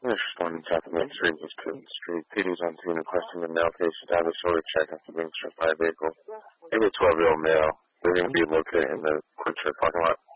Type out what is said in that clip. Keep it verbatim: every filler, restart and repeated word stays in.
Yes, responding to South Main Street, East Clinton Street. P D's on scene requesting a male patient to have a shoulder check after being struck by a vehicle. Maybe a twelve-year-old male. They're going to be located in the Quick Trip parking lot.